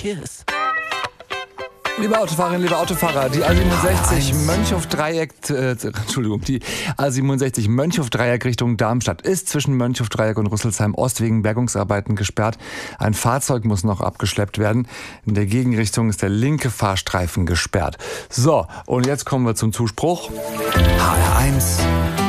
Cheers. Liebe Autofahrerinnen, liebe Autofahrer, die A67 Mönchhof-Dreieck, die A67 Mönchhof-Dreieck Richtung Darmstadt ist zwischen Mönchhof-Dreieck und Rüsselsheim-Ost wegen Bergungsarbeiten gesperrt. Ein Fahrzeug muss noch abgeschleppt werden. In der Gegenrichtung ist der linke Fahrstreifen gesperrt. So, und jetzt kommen wir zum Zuspruch. HR1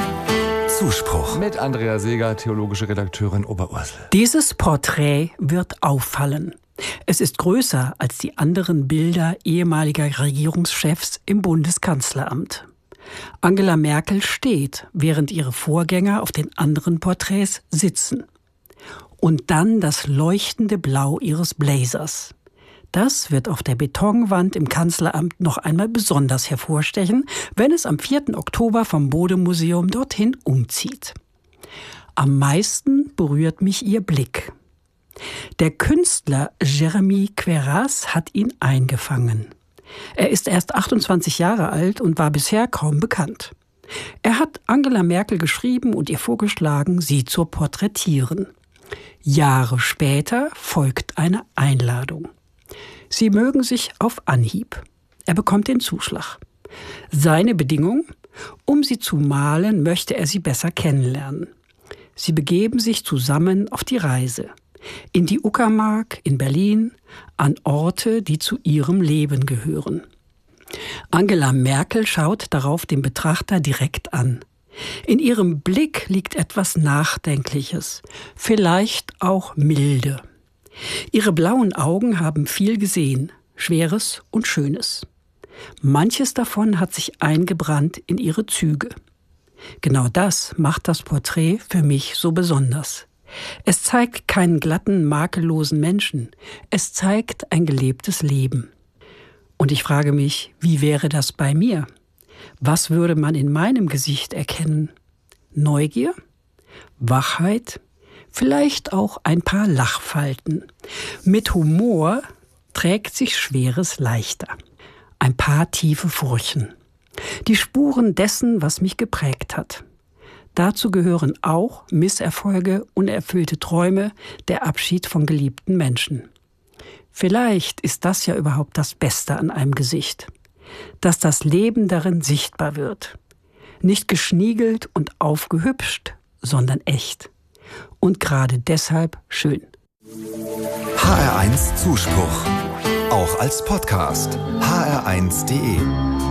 Zuspruch. Mit Andrea Seeger, theologische Redakteurin Oberursel. Dieses Porträt wird auffallen. Es ist größer als die anderen Bilder ehemaliger Regierungschefs im Bundeskanzleramt. Angela Merkel steht, während ihre Vorgänger auf den anderen Porträts sitzen. Und dann das leuchtende Blau ihres Blazers. Das wird auf der Betonwand im Kanzleramt noch einmal besonders hervorstechen, wenn es am 4. Oktober vom Bode-Museum dorthin umzieht. Am meisten berührt mich ihr Blick. Der Künstler Jeremy Queyras hat ihn eingefangen. Er ist erst 28 Jahre alt und war bisher kaum bekannt. Er hat Angela Merkel geschrieben und ihr vorgeschlagen, sie zu porträtieren. Jahre später folgt eine Einladung. Sie mögen sich auf Anhieb. Er bekommt den Zuschlag. Seine Bedingung: um sie zu malen, möchte er sie besser kennenlernen. Sie begeben sich zusammen auf die Reise. In die Uckermark in Berlin, an Orte, die zu ihrem Leben gehören. Angela Merkel schaut darauf den Betrachter direkt an. In ihrem Blick liegt etwas Nachdenkliches, vielleicht auch Milde. Ihre blauen Augen haben viel gesehen, Schweres und Schönes. Manches davon hat sich eingebrannt in ihre Züge. Genau das macht das Porträt für mich so besonders. Es zeigt keinen glatten, makellosen Menschen. Es zeigt ein gelebtes Leben. Und ich frage mich, wie wäre das bei mir? Was würde man in meinem Gesicht erkennen? Neugier? Wachheit? Vielleicht auch ein paar Lachfalten. Mit Humor trägt sich Schweres leichter. Ein paar tiefe Furchen. Die Spuren dessen, was mich geprägt hat. Dazu gehören auch Misserfolge, unerfüllte Träume, der Abschied von geliebten Menschen. Vielleicht ist das ja überhaupt das Beste an einem Gesicht, dass das Leben darin sichtbar wird. Nicht geschniegelt und aufgehübscht, sondern echt. Und gerade deshalb schön. HR1 Zuspruch. Auch als Podcast. hr1.de